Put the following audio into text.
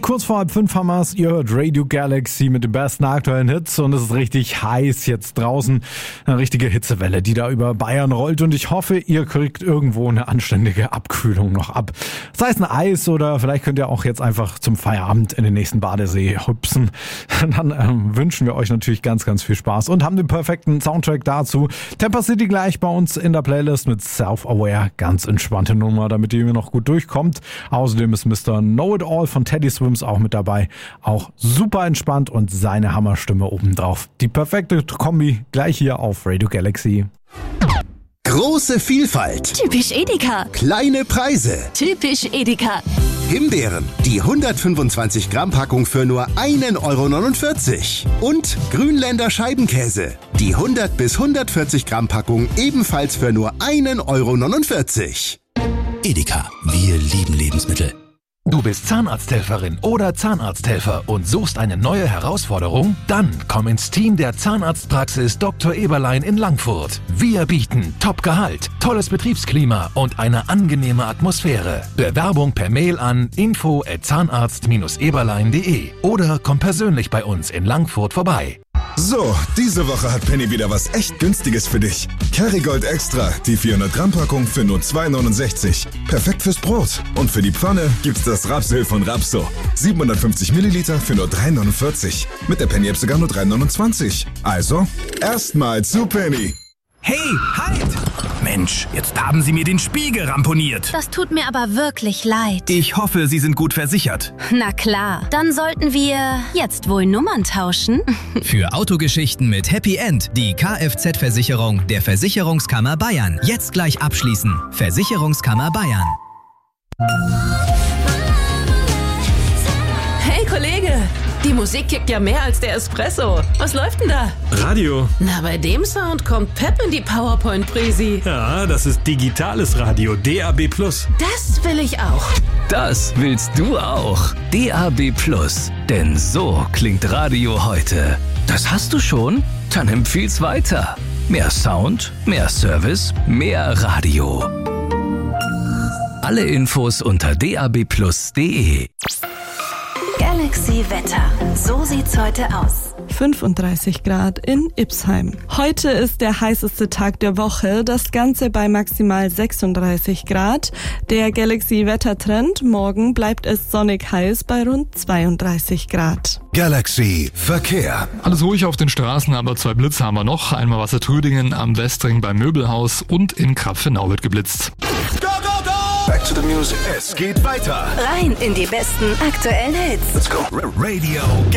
Kurz vor 4:30 haben wir's. Ihr hört Radio Galaxy mit den besten aktuellen Hits und es ist richtig heiß jetzt draußen. Eine richtige Hitzewelle, die da über Bayern rollt und ich hoffe, ihr kriegt irgendwo eine anständige Abkühlung noch ab. Sei es ein Eis oder vielleicht könnt ihr auch jetzt einfach zum Feierabend in den nächsten Badesee hüpsen. Dann wünschen wir euch natürlich ganz, ganz viel Spaß und haben den perfekten Soundtrack dazu. Temper City gleich bei uns in der Playlist mit Self-Aware. Ganz entspannte Nummer, damit ihr noch gut durchkommt. Außerdem ist Mr. Know-It-All von Teddy Swims auch mit dabei. Auch super entspannt und seine Hammerstimme obendrauf. Die perfekte Kombi gleich hier auf Radio Galaxy. Große Vielfalt. Typisch Edeka. Kleine Preise. Typisch Edeka. Himbeeren, die 125 Gramm Packung für nur 1,49 €. Und Grünländer Scheibenkäse, die 100 bis 140 Gramm Packung ebenfalls für nur 1,49 €. Edeka, wir lieben Lebensmittel. Du bist Zahnarzthelferin oder Zahnarzthelfer und suchst eine neue Herausforderung? Dann komm ins Team der Zahnarztpraxis Dr. Eberlein in Langfurt. Wir bieten Top-Gehalt, tolles Betriebsklima und eine angenehme Atmosphäre. Bewerbung per Mail an info@zahnarzt-eberlein.de oder komm persönlich bei uns in Langfurt vorbei. So, diese Woche hat Penny wieder was echt Günstiges für dich. Kerrygold Extra, die 400 Gramm Packung für nur 2,69 €. Perfekt fürs Brot. Und für die Pfanne gibt's das Rapsöl von Rapso. 750 Milliliter für nur 3,49 €. Mit der Penny-App sogar nur 3,29 €. Also, erstmal zu Penny. Hey, halt! Mensch, jetzt haben Sie mir den Spiegel ramponiert. Das tut mir aber wirklich leid. Ich hoffe, Sie sind gut versichert. Na klar, dann sollten wir jetzt wohl Nummern tauschen. Für Autogeschichten mit Happy End die Kfz-Versicherung der Versicherungskammer Bayern. Jetzt gleich abschließen. Versicherungskammer Bayern. Hey Kollege, die Musik kickt ja mehr als der Espresso. Was läuft denn da? Radio. Na, bei dem Sound kommt Pep in die PowerPoint-Präsi. Ja, das ist digitales Radio, DAB+. Das will ich auch. Das willst du auch. DAB+. Denn so klingt Radio heute. Das hast du schon? Dann empfiehl's weiter. Mehr Sound, mehr Service, mehr Radio. Alle Infos unter dabplus.de. Galaxy Wetter. So sieht's heute aus. 35 Grad in Ipsheim. Heute ist der heißeste Tag der Woche, das Ganze bei maximal 36 Grad. Der Galaxy-Wettertrend, morgen bleibt es sonnig heiß bei rund 32 Grad. Galaxy Verkehr. Alles ruhig auf den Straßen, aber 2 Blitze haben wir noch. Einmal Wassertrödingen am Westring beim Möbelhaus und in Krapfenau wird geblitzt. Go, go, go! Back to the music. Es geht weiter. Rein in die besten aktuellen Hits. Let's go. Radio